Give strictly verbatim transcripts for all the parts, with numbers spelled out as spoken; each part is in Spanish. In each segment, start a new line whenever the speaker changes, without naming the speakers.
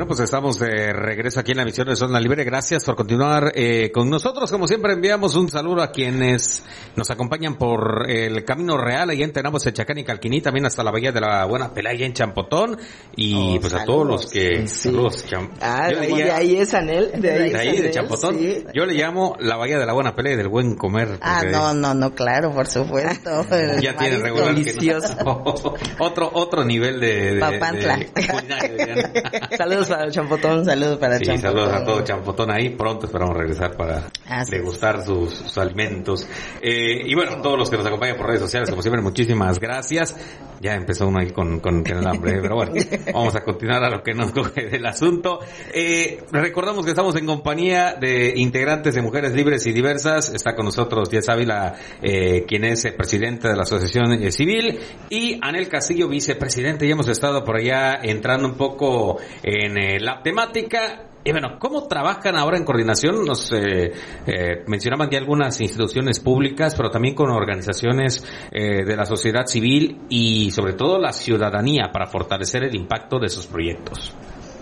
Bueno, pues estamos de regreso aquí en la emisión de Zona Libre. Gracias por continuar eh, con nosotros. Como siempre, enviamos un saludo a quienes nos acompañan por el Camino Real, allá en Tenamos, Chacán y Calquiní, también hasta la Bahía de la Buena Pelaya en Champotón. Y oh, pues saludos. A todos los que...
Sí.
Saludos, Cham...
Ah, de ahí, de ahí es Anel. De ahí,
de, ahí, de Champotón. Sí. Yo le llamo la Bahía de la Buena Pelaya y del Buen Comer.
Ah, no, no, no, claro, por supuesto.
Ya tiene regular.
Delicioso.
Que no, otro, otro nivel de... de
Papantla.
De, de
saludos para el Champotón, saludos para el
sí,
Champotón.
Saludos a todo Champotón ahí, pronto esperamos regresar para
Así
degustar sus, sus alimentos. Eh, y bueno, todos los que nos acompañan por redes sociales, como siempre, muchísimas gracias. Ya empezó uno ahí con, con, con el hambre, ¿eh? Pero bueno, vamos a continuar a lo que nos coge del asunto. Eh, recordamos que estamos en compañía de integrantes de Mujeres Libres y Diversas. Está con nosotros Jess Ávila, eh, quien es el presidente de la Asociación eh, Civil, y Anel Castillo, vicepresidente. Ya hemos estado por allá entrando un poco en eh, la temática. Y bueno, ¿cómo trabajan ahora en coordinación? Nos eh, eh, mencionaban ya algunas instituciones públicas, pero también con organizaciones eh, de la sociedad civil y sobre todo la ciudadanía para fortalecer el impacto de sus proyectos.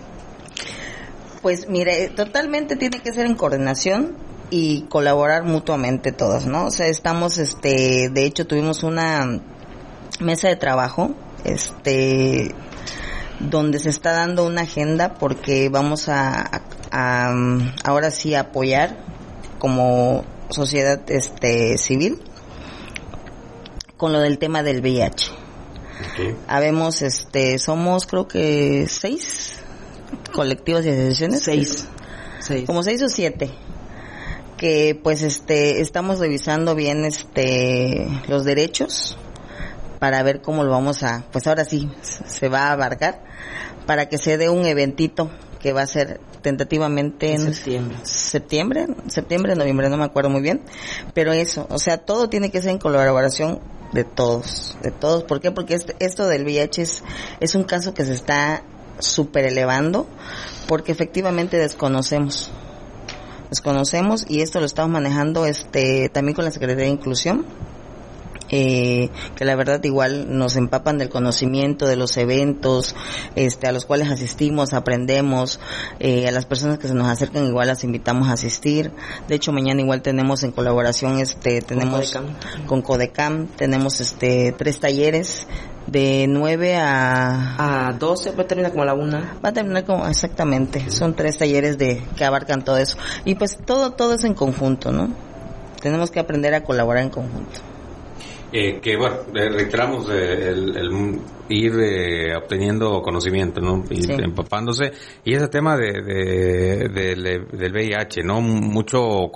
Pues mire, totalmente tiene que ser en coordinación y colaborar mutuamente todos, ¿no? O sea, estamos, este, de hecho tuvimos una mesa de trabajo, este... donde se está dando una agenda porque vamos a, a, a ahora sí a apoyar como sociedad este civil con lo del tema del V I H. Okay. Habemos este somos creo que seis colectivos y asociaciones,
seis, seis.
como seis o siete que pues este estamos revisando bien este los derechos para ver cómo lo vamos a, pues ahora sí se va a abarcar para que se dé un eventito que va a ser tentativamente en,
en septiembre.
septiembre, septiembre, noviembre, no me acuerdo muy bien, pero eso, o sea, todo tiene que ser en colaboración de todos, de todos. ¿Por qué? Porque este, esto del V I H es, es un caso que se está súper elevando porque efectivamente desconocemos, desconocemos y esto lo estamos manejando este también con la Secretaría de Inclusión. Eh, que la verdad igual nos empapan del conocimiento de los eventos este a los cuales asistimos, aprendemos, eh, a las personas que se nos acercan igual las invitamos a asistir. De hecho mañana igual tenemos en colaboración este tenemos
con Codecam,
con Codecam tenemos este tres talleres de nueve a
a doce, va a terminar como a la una.
Va a terminar como exactamente, sí. Son tres talleres de que abarcan todo eso y pues todo todo es en conjunto, ¿no? Tenemos que aprender a colaborar en conjunto.
Eh, que bueno, eh, reiteramos eh, el, el ir eh, obteniendo conocimiento, ¿no? Ir sí. empapándose, y ese tema de, de, de, de del V I H, ¿no? Mucho